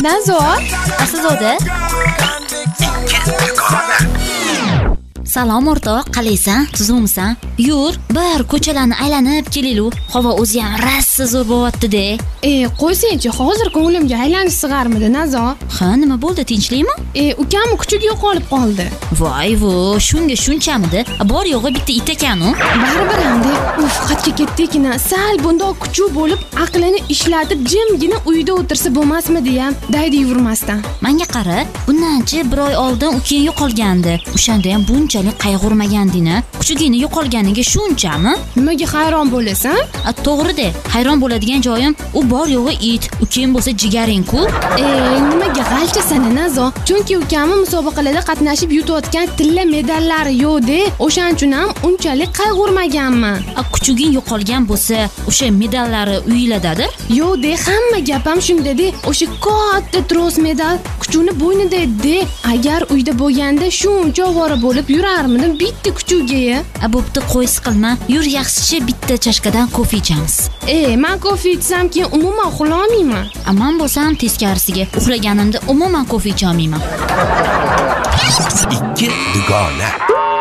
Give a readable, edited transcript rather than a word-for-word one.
Nazo, Aslzoda. Salom o'rtoq, qalaysan? Tuzukmisan? Yur, bir ko'chalarni aylanib kelaylik. Havo o'zi ham rassa zo'r bo'lyapti-da. qo'ysangchi, hozir ko'nglimga aylanish sig'armidi, Nazo? Ha, nima bo'ldi, tinchlikmi? Ukamni kuchugi yo'qolib qoldi. Voy, shunga shunchamidi? Bor yo'g'i bitta it ekan-u. Baribir hamda qatga ketdikina, sal bundoq kuchuk bo'lib, aqlini ishlatib jimgina uyda o'tirsa bo'lmasmidi ham, daydi yurmasdan. Menga qara, bundancha bir oy oldin ukang yo'qolgandi. O'shanda ham bunchalik qayg'urmaganding-a? Kuchugingni yo'qolganiga shunchami? Nimaga hayron bo'lasan? To'g'ri-da, hayron bo'ladigan joyim u bor yo'g'i it, ukang bo'lsa jigaring-ku. Nimaga g'alchasan, Nazo? Chunki ukamni musobaqalarda qatnashib yutayotgan tilla medallari yo'q-da, o'shaning uchun ham unchalik qayg'urmaganman. Kuchuging yo'qolgan bo'lsa, o'sha medallari uyingizdadir? Yo'q-da, hamma gap ham shunda-da. O'sha katta tros medal kuchukni bo'ynida edi. Agar uyda bo'lganda shuncha ovora bo'lib yurarmidim bitta kuchugiga. Bo'pti, qo'y siqilma. Yur, yaxshicha bitta chashkadan kofe ichamiz. Men kofe ichsam keyin umuman uxlamayman. Men bo'lsam teskarisiga, uxlaganimda umuman kofe icha olmayman. Ikki dugona.